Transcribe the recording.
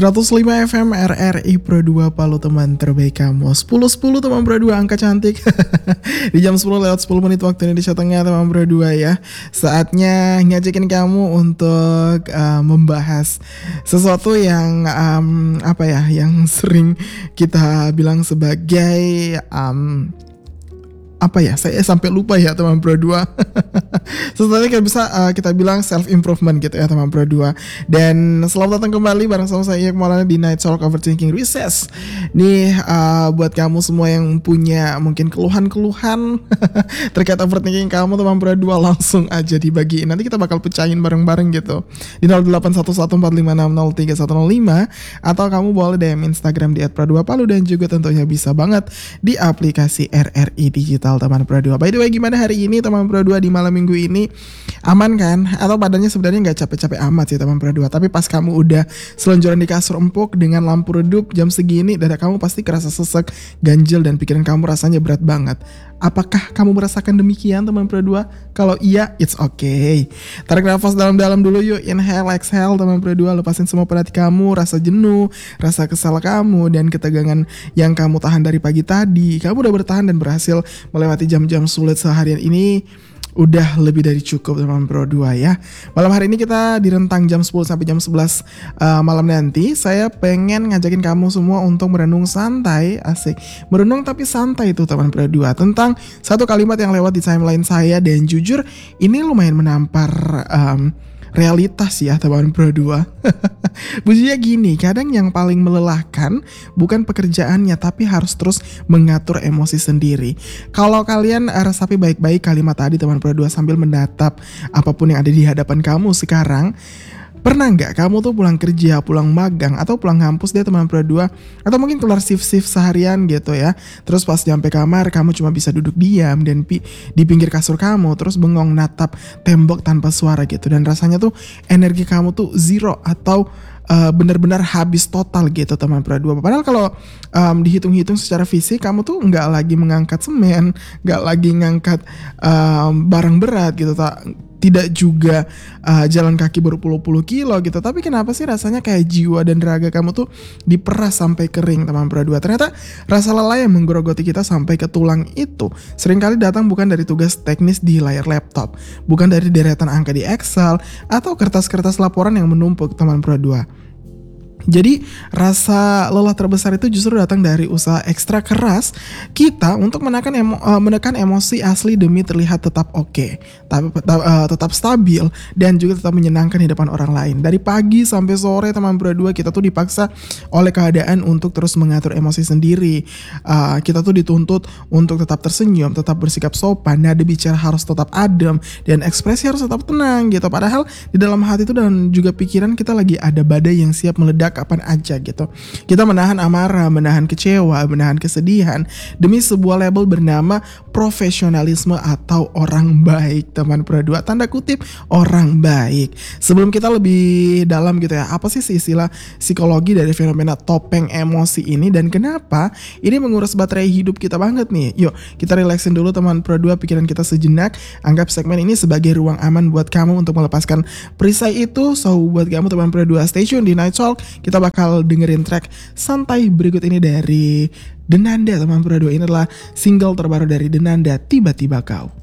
105 FM RRI Pro 2 Palu, teman terbaik kamu. 10-10 teman Pro 2, angka cantik. Di jam 10 lewat 10 menit waktu Indonesia Tengah teman Pro 2 ya. Saatnya ngajakin kamu untuk membahas sesuatu yang yang sering kita bilang sebagai saya sampai lupa ya teman Pro 2. Sesuatu yang bisa kita bilang self improvement gitu ya teman Pro 2. Dan selamat datang kembali bareng sama saya Maulana di Night Talk Overthinking Recess. Nih buat kamu semua yang punya mungkin keluhan-keluhan terkait overthinking kamu teman Pro 2, langsung aja dibagiin. Nanti kita bakal pecahin bareng-bareng gitu di 081145603105, atau kamu boleh DM Instagram di @pro2palu, dan juga tentunya bisa banget di aplikasi RRI Digital teman Pro 2. By the way, gimana hari ini teman Pro 2 di malam minggu ini? Aman kan? Atau badannya sebenarnya nggak capek-capek amat sih teman Pro 2, tapi pas kamu udah selonjoran di kasur empuk dengan lampu redup jam segini, dada kamu pasti kerasa sesek, ganjel, dan pikiran kamu rasanya berat banget. Apakah kamu merasakan demikian teman Pro 2? Kalau iya, it's okay. Tarik nafas dalam-dalam dulu yuk, inhale, exhale teman Pro 2. Lepasin semua penat kamu, rasa jenuh, rasa kesal kamu, dan ketegangan yang kamu tahan dari pagi tadi. Kamu udah bertahan dan berhasil melewati jam-jam sulit seharian ini. Udah lebih dari cukup teman Pro 2 ya. Malam hari ini kita di rentang jam 10 sampai jam 11 malam nanti, saya pengen ngajakin kamu semua untuk merenung santai, asik. Merenung tapi santai itu teman Pro 2, tentang satu kalimat yang lewat di timeline saya, dan jujur ini lumayan menampar realitas ya teman Pro 2. Bunyinya gini, kadang yang paling melelahkan bukan pekerjaannya, tapi harus terus mengatur emosi sendiri. Kalau kalian resapi baik-baik kalimat tadi teman Pro 2 sambil menatap apapun yang ada di hadapan kamu sekarang. Pernah nggak kamu tuh pulang kerja, pulang magang, atau pulang kampus deh teman Pro 2, atau mungkin keluar shift seharian gitu ya. Terus pas nyampe kamar kamu cuma bisa duduk diam dan di pinggir kasur kamu, terus bengong natap tembok tanpa suara gitu. Dan rasanya tuh energi kamu tuh zero atau benar-benar habis total gitu teman Pro 2. Padahal kalau dihitung-hitung secara fisik, kamu tuh nggak lagi mengangkat semen, nggak lagi ngangkat barang berat gitu, tidak juga jalan kaki berpuluh-puluh kilo gitu. Tapi kenapa sih rasanya kayak jiwa dan raga kamu tuh diperas sampai kering teman Pro 2. Ternyata rasa lelah yang menggerogoti kita sampai ke tulang itu seringkali datang bukan dari tugas teknis di layar laptop, bukan dari deretan angka di Excel, atau kertas-kertas laporan yang menumpuk teman Pro 2. Jadi rasa lelah terbesar itu justru datang dari usaha ekstra keras kita untuk menekan emosi asli demi terlihat tetap oke, tetap stabil, dan juga tetap menyenangkan di depan orang lain. Dari pagi sampai sore teman Pro 2, kita tuh dipaksa oleh keadaan untuk terus mengatur emosi sendiri. Kita tuh dituntut untuk tetap tersenyum, tetap bersikap sopan, nada bicara harus tetap adem, dan ekspresi harus tetap tenang gitu. Padahal di dalam hati itu dan juga pikiran kita lagi ada badai yang siap meledak kapan aja gitu. Kita menahan amarah, menahan kecewa, menahan kesedihan demi sebuah label bernama profesionalisme atau orang baik teman Pro 2, tanda kutip orang baik. Sebelum kita lebih dalam gitu ya, apa sih istilah psikologi dari fenomena topeng emosi ini, dan kenapa ini menguras baterai hidup kita banget nih? Yuk kita relaksin dulu teman Pro 2 pikiran kita sejenak. Anggap segmen ini sebagai ruang aman buat kamu untuk melepaskan perisai itu. So buat kamu teman Pro 2, stay tune di Night Talk. Kita bakal dengerin track santai berikut ini dari Denanda teman Pro 2. Ini adalah single terbaru dari Denanda, Tiba-Tiba Kau.